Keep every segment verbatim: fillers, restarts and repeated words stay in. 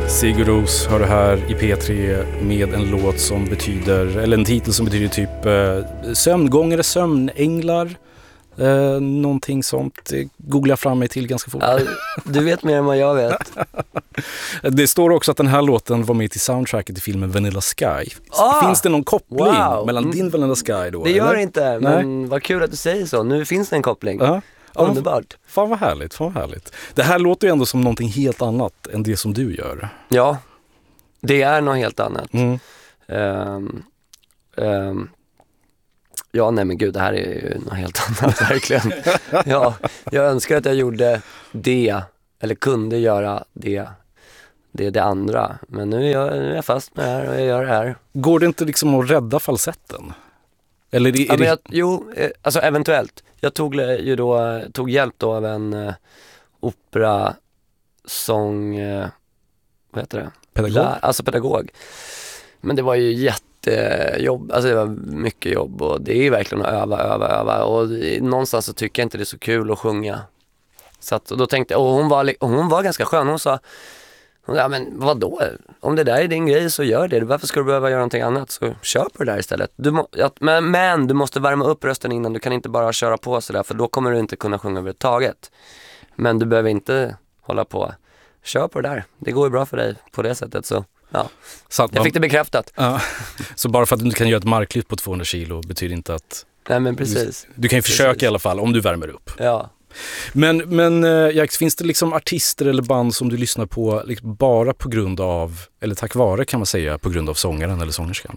Sigur Ros hör du här i P tre med en låt som betyder, eller en titel som betyder typ eh, sömngångare, sömnänglar, eh, någonting sånt. Det googlar jag fram mig till ganska fort. Ja, du vet mer än vad jag vet. Det står också att den här låten var med till soundtracket i filmen Vanilla Sky. Ah, finns det någon koppling wow. mellan din Vanilla Sky då? Det gör eller? det inte, men vad kul att du säger så. Nu finns det en koppling. Uh-huh. Underbart. Fan vad härligt, fan vad härligt. Det här låter ju ändå som någonting helt annat än det som du gör. Ja, det är något helt annat. Mm. Um, um, ja, nej men gud, det här är ju något helt annat, verkligen. Ja, jag önskar att jag gjorde det, eller kunde göra det, det, det andra. Men nu är, jag, nu är jag fast med det här och jag gör det här. Går det inte liksom att rädda falsetten? Eller är det, är ja, men jag, det... Jo, eh, alltså eventuellt. Jag tog ju då, tog hjälp då av en eh, opera sång, eh, vad heter det? Pedagog? La, alltså pedagog. Men det var ju jättejobb, alltså det var mycket jobb och det är ju verkligen att öva, öva, öva och någonstans så tycker jag inte det är så kul att sjunga. Så att, och då tänkte jag, och hon var, och hon var ganska skön, hon sa, ja men vadå, om det där är din grej så gör det, varför ska du behöva göra någonting annat, så kör på det där istället. Du må, ja, men, men du måste värma upp rösten innan, du kan inte bara köra på sådär för då kommer du inte kunna sjunga överhuvudtaget. Men du behöver inte hålla på, kör på det där, det går ju bra för dig på det sättet så. Ja, så jag fick det bekräftat. Ja. Så bara för att du inte kan göra ett marklyft på tvåhundra kilo betyder inte att... Nej men precis. Du, du kan ju precis. försöka i alla fall om du värmer upp. Ja. Men, men Jax, finns det liksom artister eller band som du lyssnar på liksom bara på grund av, eller tack vare kan man säga, på grund av sångaren eller sångerskan?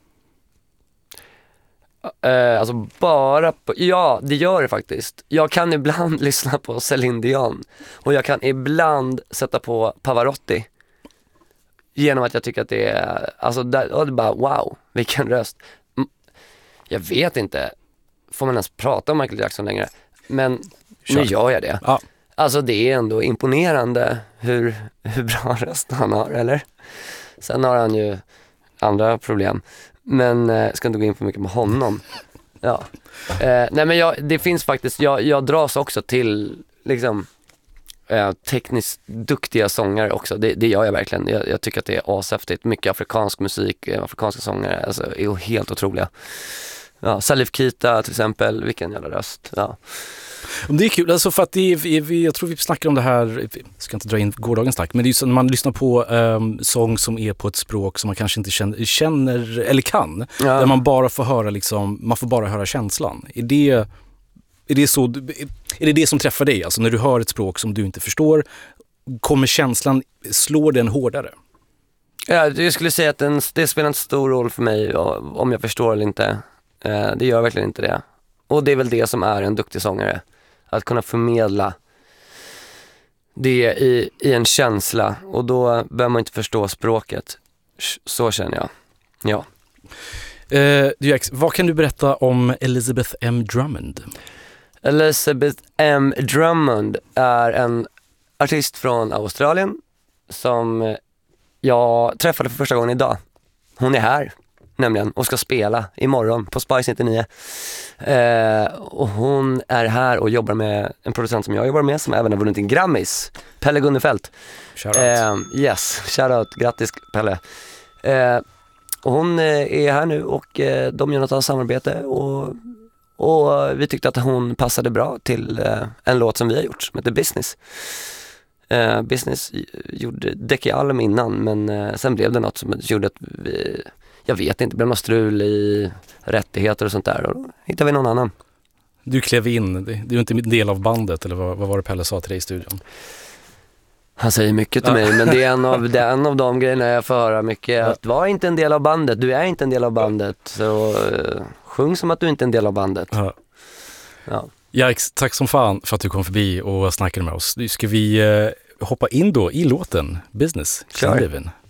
Uh, alltså bara på, ja det gör det faktiskt. Jag kan ibland lyssna på Céline Dion och jag kan ibland sätta på Pavarotti. Genom att jag tycker att det är, alltså där, och det är bara wow, vilken röst. Jag vet inte, får man ens prata om Michael Jackson längre? Men Kör. Nu gör jag det. Ja. Alltså det är ändå imponerande hur, hur bra röst han har, eller? Sen har han ju andra problem. Men jag eh, ska inte gå in för mycket med honom. Ja. Eh, nej men jag, det finns faktiskt, jag, jag dras också till liksom eh, tekniskt duktiga sångare också. Det, det gör jag verkligen. Jag, jag tycker att det är ashäftigt. Mycket afrikansk musik, afrikanska sångare, alltså är helt otroliga. Ja, Salif Keita till exempel, vilken jävla röst. Ja. Det är kul, alltså för att det är, jag tror vi snackar om det här, jag ska inte dra in gårdagens snack, men det är ju så när man lyssnar på um, sång som är på ett språk som man kanske inte känner, känner eller kan, ja. Där man bara får höra liksom, man får bara höra känslan. Är det, är det så, är det det som träffar dig? Alltså när du hör ett språk som du inte förstår, kommer känslan, slår den hårdare? Ja, jag skulle säga att den, det spelar en stor roll för mig om jag förstår eller inte. Det gör verkligen inte det. Och det är väl det som är en duktig sångare. Att kunna förmedla det i, i en känsla. Och då behöver man inte förstå språket. Så känner jag. Ja. Eh, du, vad kan du berätta om Elizabeth M. Drummond? Elizabeth M. Drummond är en artist från Australien som jag träffade för första gången idag. Hon är här nämligen och ska spela imorgon på Spice nittionio. Eh, och hon är här och jobbar med en producent som jag jobbar med som även har vunnit en Grammys, Pelle Gunnefelt. Shoutout. Eh, yes, shoutout, grattis Pelle. Eh, och hon är här nu och eh, de gör något samarbete och, och vi tyckte att hon passade bra till eh, en låt som vi har gjort som heter Business. Eh, Business gjorde Däck i Alm innan, men eh, sen blev det något som gjorde att vi, jag vet inte, det blev något strul i rättigheter och sånt där och då hittade vi någon annan. Du klev in, du är inte en del av bandet, eller vad, vad var det Pelle sa till dig i studion? Han säger mycket till mig, men det är en av, det är en av de grejerna jag får höra mycket, att var inte en del av bandet, du är inte en del av bandet, så uh, sjung som att du inte är en del av bandet. Ja. Ja. Jax, tack som fan för att du kom förbi och snackade med oss. Nu ska vi uh, hoppa in då i låten Business. Kör.